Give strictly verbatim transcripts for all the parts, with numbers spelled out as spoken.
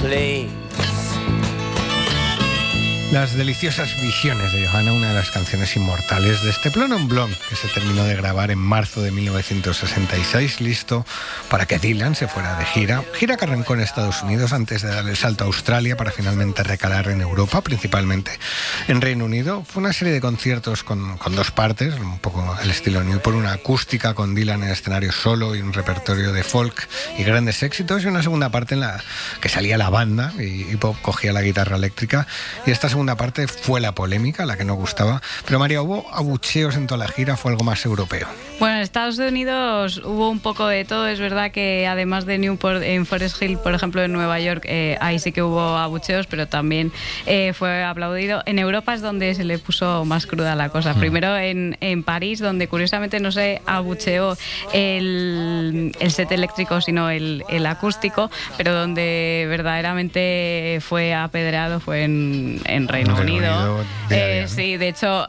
please. Las deliciosas visiones de Johanna, una de las canciones inmortales de este Blonde on Blonde, que se terminó de grabar en marzo de mil novecientos sesenta y seis, listo para que Dylan se fuera de gira. Gira que arrancó en Estados Unidos antes de dar el salto a Australia para finalmente recalar en Europa, principalmente en Reino Unido. Fue una serie de conciertos con, con dos partes, un poco el estilo Newport, una acústica con Dylan en escenario solo y un repertorio de folk y grandes éxitos, y una segunda parte en la que salía la banda y, y Bob cogía la guitarra eléctrica. Y esta segunda parte fue la polémica, la que no gustaba. Pero María, hubo abucheos en toda la gira, fue algo más europeo. Bueno, en Estados Unidos hubo un poco de todo. Es verdad que además de Newport, en Forest Hill, por ejemplo, en Nueva York, eh, ahí sí que hubo abucheos, pero también eh, fue aplaudido. En Europa es donde se le puso más cruda la cosa. Mm. Primero en, en París, donde curiosamente no se abucheó el, el set eléctrico, sino el, el acústico, pero donde verdaderamente fue apedreado fue en, en Reino Unido. Unido eh, sí, de hecho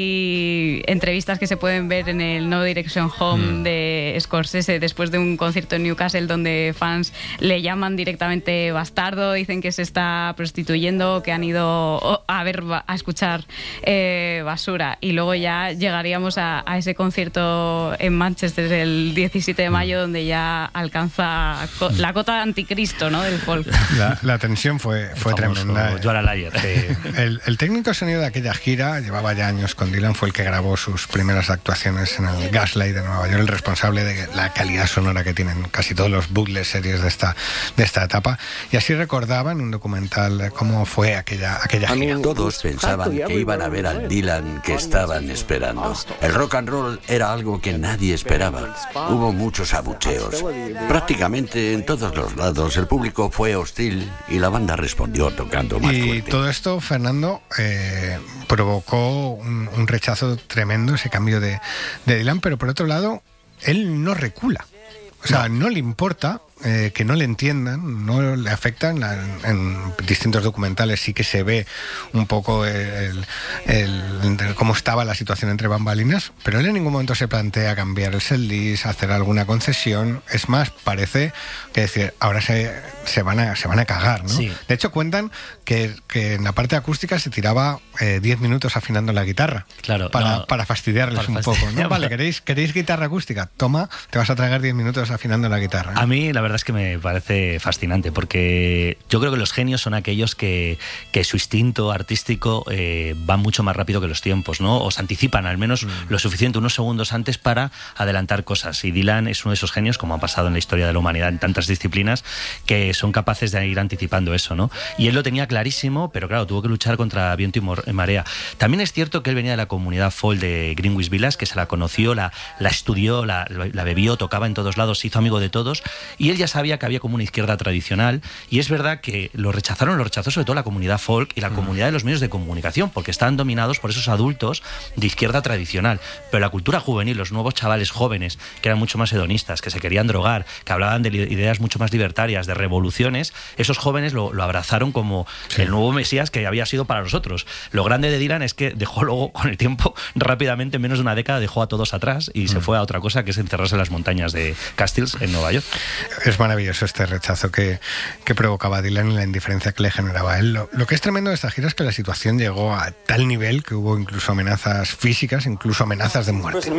hay entrevistas que se pueden ver en el No Direction Home mm. de Scorsese después de un concierto en Newcastle, donde fans le llaman directamente bastardo, dicen que se está prostituyendo, que han ido a ver, a escuchar eh, basura. Y luego ya llegaríamos a, a ese concierto en Manchester el diecisiete de mayo, donde ya alcanza co- la cota anticristo, ¿no?, del folk. La, la tensión fue, fue tremenda. Joara Layer. Eh, el, el técnico de sonido de aquella gira, llevaba ya años con Dylan, fue el que grabó sus primeras actuaciones en el Gaslight de Nueva York, el responsable de la calidad sonora que tienen casi todos los bootleg series de esta, de esta etapa. Y así recordaba en un documental cómo fue aquella, aquella gira. Todos pensaban que iban a ver al Dylan que estaban esperando. El rock and roll era algo que nadie esperaba. Hubo muchos abucheos. Prácticamente en todos los lados el público fue hostil y la banda respondió tocando más y fuerte. Y todo esto, Fernando, eh, provocó un, un rechazo tremendo, ese cambio de, de Dylan, pero por otro lado, él no recula. O sea, no, no le importa eh, que no le entiendan, no le afectan. En, en distintos documentales sí que se ve un poco el, el, el, cómo estaba la situación entre bambalinas, pero él en ningún momento se plantea cambiar el setlist, hacer alguna concesión. Es más, parece que decir, ahora se, se, van, a, se van a cagar, ¿no? Sí. De hecho, cuentan que, que en la parte acústica se tiraba diez eh, minutos afinando la guitarra. Claro, para, no, para fastidiarles para un fastidiar. poco, ¿no? Vale, ¿queréis, ¿queréis guitarra acústica? Toma, te vas a tragar diez minutos afinando la guitarra, ¿no? A mí la verdad es que me parece fascinante, porque yo creo que los genios son aquellos que, que su instinto artístico eh, va mucho más rápido que los tiempos, ¿no? O se anticipan al menos mm. lo suficiente, unos segundos antes, para adelantar cosas. Y Dylan es uno de esos genios, como ha pasado en la historia de la humanidad en tantas disciplinas, que son capaces de ir anticipando eso, ¿no? Y él lo tenía clarísimo, pero claro, tuvo que luchar contra viento y mor- marea. También es cierto que él venía de la comunidad folk de Greenwich Village, que se la conoció, la, la estudió, la, la bebió, tocaba en todos lados, se hizo amigo de todos, y él ya sabía que había como una izquierda tradicional, y es verdad que lo rechazaron, lo rechazó sobre todo la comunidad folk y la mm. comunidad de los medios de comunicación, porque estaban dominados por esos adultos de izquierda tradicional. Pero la cultura juvenil, los nuevos chavales jóvenes, que eran mucho más hedonistas, que se querían drogar, que hablaban de ideas mucho más libertarias, de revoluciones, esos jóvenes lo, lo abrazaron como sí. el nuevo Mesías que había sido para nosotros. Lo grande de Dylan es que dejó luego, con el tiempo, rápidamente, en menos de una década, dejó a todos atrás y mm. se fue a otra cosa, que es encerrarse en las montañas de Castles, en Nueva York. Es maravilloso este rechazo que, que provocaba Dylan y la indiferencia que le generaba a él. Lo, lo que es tremendo de esta gira es que la situación llegó a tal nivel que hubo incluso amenazas físicas, incluso amenazas de muerte.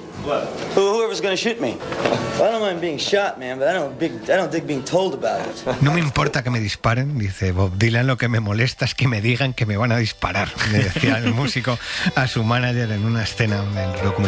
No me importa que me disparen, dice Bob Dylan, lo que me molesta es que me digan que me van a disparar, le decía el músico a su manager en una escena del documental.